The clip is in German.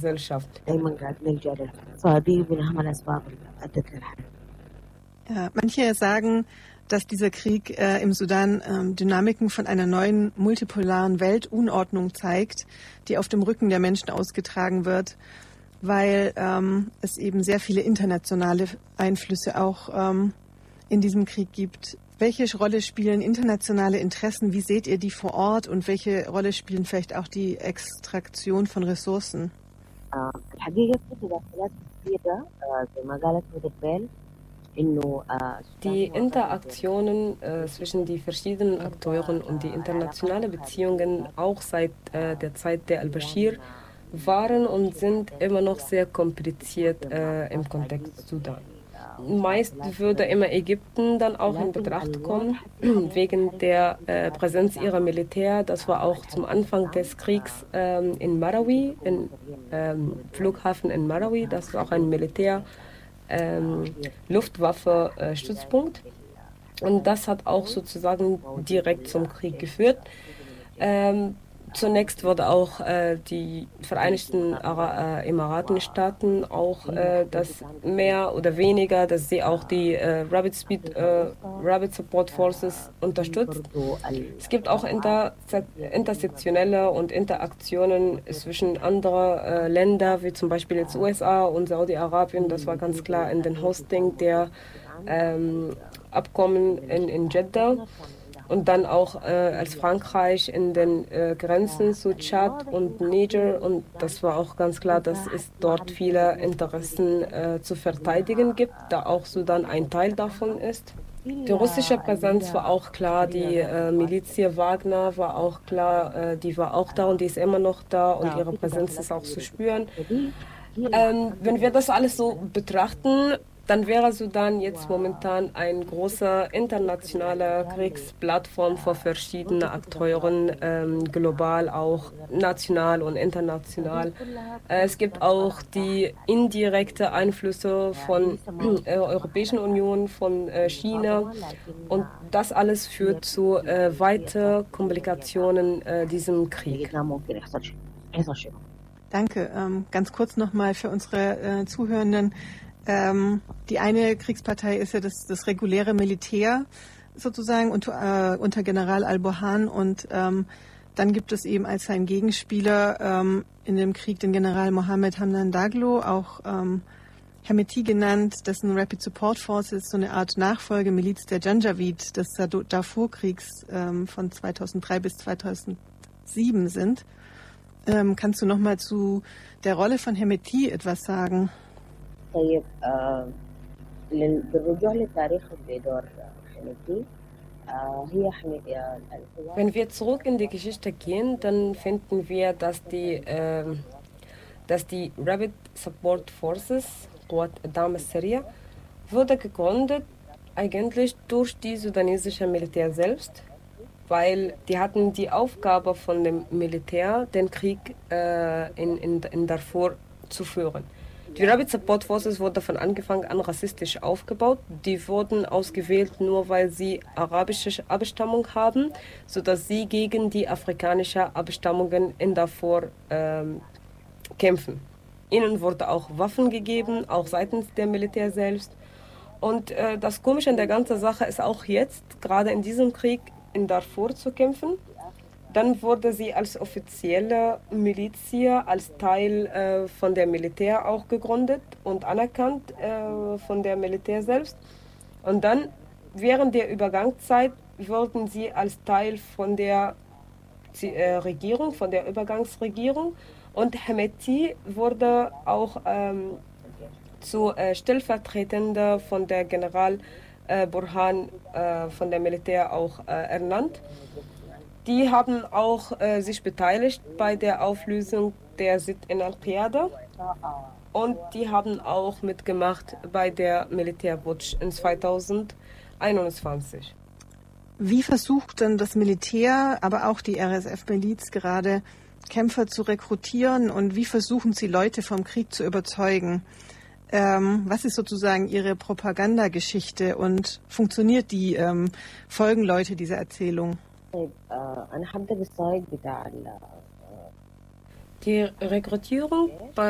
Gesellschaft. Ja, manche sagen, dass dieser Krieg im Sudan Dynamiken von einer neuen multipolaren Weltunordnung zeigt, die auf dem Rücken der Menschen ausgetragen wird, weil es eben sehr viele internationale Einflüsse auch in diesem Krieg gibt. Welche Rolle spielen internationale Interessen? Wie seht ihr die vor Ort und welche Rolle spielen vielleicht auch die Extraktion von Ressourcen? Die Interaktionen zwischen den verschiedenen Akteuren und die internationalen Beziehungen auch seit der Zeit der al-Bashir waren und sind immer noch sehr kompliziert im Kontext Sudan. Meist würde immer Ägypten dann auch in Betracht kommen, wegen der Präsenz ihrer Militär. Das war auch zum Anfang des Kriegs in Marawi, im Flughafen in Marawi. Das ist auch ein Luftwaffe-Stützpunkt. Und das hat auch sozusagen direkt zum Krieg geführt. Zunächst wurde auch die Vereinigten Emiratenstaaten auch das mehr oder weniger, dass sie auch die Rapid Support Forces unterstützt. Es gibt auch intersektionelle und Interaktionen zwischen anderen Ländern, wie zum Beispiel jetzt USA und Saudi-Arabien. Das war ganz klar in den Hosting der Abkommen in Jeddah. Und dann auch als Frankreich in den Grenzen zu Tschad und Niger. Und das war auch ganz klar, dass es dort viele Interessen zu verteidigen gibt, da auch Sudan ein Teil davon ist. Die russische Präsenz war auch klar, die Militia Wagner war auch klar, die war auch da und die ist immer noch da und ihre Präsenz ist auch zu spüren. Wenn wir das alles so betrachten, dann wäre Sudan jetzt momentan eine große internationale Kriegsplattform für verschiedene Akteuren, global auch, national und international. Es gibt auch die indirekte Einflüsse von der Europäischen Union, von China und das alles führt zu weiteren Komplikationen diesem Krieg. Danke. Ganz kurz nochmal für unsere Zuhörenden. Die eine Kriegspartei ist ja das reguläre Militär sozusagen unter General al-Burhan und dann gibt es eben als seinen Gegenspieler in dem Krieg den General Mohammed Hamdan Daglo, auch Hemeti genannt, dessen Rapid Support Forces so eine Art Nachfolgemiliz der Janjaweed des Darfur-Kriegs von 2003 bis 2007 sind. Kannst du nochmal zu der Rolle von Hemeti etwas sagen? Wenn wir zurück in die Geschichte gehen, dann finden wir, dass die Rapid Support Forces, Quwat Dam al-Saria, wurde gegründet eigentlich durch die sudanesische Militär selbst, weil die hatten die Aufgabe von dem Militär, den Krieg in Darfur zu führen. Die Rapid Support Forces wurden von Anfang an rassistisch aufgebaut. Die wurden ausgewählt, nur weil sie arabische Abstammung haben, sodass sie gegen die afrikanischen Abstammungen in Darfur kämpfen. Ihnen wurde auch Waffen gegeben, auch seitens der Militär selbst. Und das Komische an der ganzen Sache ist auch jetzt, gerade in diesem Krieg in Darfur zu kämpfen. Dann wurde sie als offizielle Militia, als Teil von der Militär auch gegründet und anerkannt von der Militär selbst. Und dann während der Übergangszeit wurden sie als Teil von der Regierung, von der Übergangsregierung. Und Hemeti wurde auch zu Stellvertretender von der General Burhan von der Militär auch ernannt. Die haben auch sich beteiligt bei der Auflösung der Sit in al-Qiyada und die haben auch mitgemacht bei der Militärputsch in 2021. Wie versucht denn das Militär, aber auch die RSF-Miliz gerade Kämpfer zu rekrutieren und wie versuchen sie Leute vom Krieg zu überzeugen? Was ist sozusagen ihre Propagandageschichte und funktioniert die? Folgen Leute dieser Erzählung? Die Rekrutierung bei